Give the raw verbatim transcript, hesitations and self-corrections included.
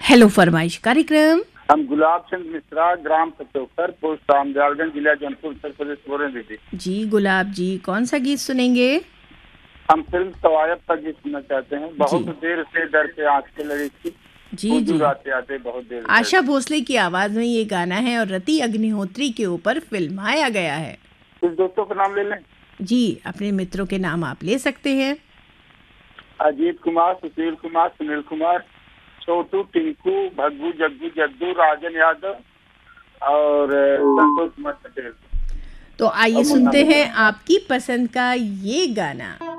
Hello फरमाइश कार्यक्रम। हम गुलाब चंद मिश्रा, ग्राम पचोकर, पोस्ट रामदयालगंज, जिला जौनपुर, उत्तर प्रदेश बोल रहे हैं दीदी। जी गुलाब जी, कौन सा गीत सुनेंगे? हम फिल्म तवायब का गीत सुनना चाहते हैं। बहुत जी देर से डर के आंखें लगी थी, जी जी। हुजूर आते आते बहुत देर से। आशा भोसले की आवाज में ये गाना है और रति अग्निहोत्री के ऊपर फिल्माया गया है। कुछ दोस्तों का नाम ले लें। जी, अपने मित्रों के नाम आप ले सकते हैं। अजीत कुमार, सुशील कुमार, सुनील कुमार, छोटू, टिंकू, भग्गू, जग्गू, जद्दू, राजन यादव और संतोष कुमार पटेल। तो आइए और मुन्ना सुनते हैं मिश्रा। आपकी पसंद का ये गाना।